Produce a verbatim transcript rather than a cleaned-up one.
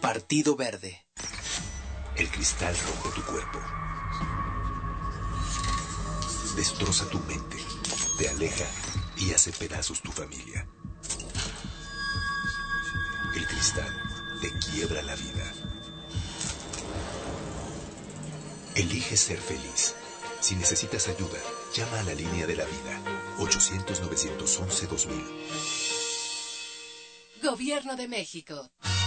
Partido Verde. El cristal rompe tu cuerpo. Destroza tu mente. Te aleja y hace pedazos tu familia. El cristal te quiebra la vida. Elige ser feliz. Si necesitas ayuda, llama a la línea de la vida. ochocientos, novecientos once, dos mil. Gobierno de México.